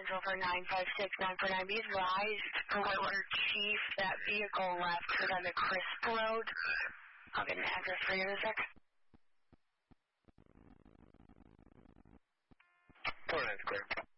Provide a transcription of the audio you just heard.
over 956-949. Be advised for Whitewater Chief, that vehicle left on the Crisp Road. I'll get an address for you in a sec. 49 square.